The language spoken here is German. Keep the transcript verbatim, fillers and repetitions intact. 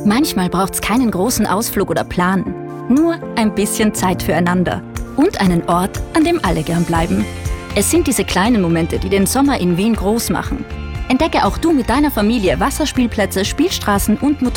Manchmal braucht's keinen großen Ausflug oder Plan. Nur ein bisschen Zeit füreinander. Und einen Ort, an dem alle gern bleiben. Es sind diese kleinen Momente, die den Sommer in Wien groß machen. Entdecke auch du mit deiner Familie Wasserspielplätze, Spielstraßen und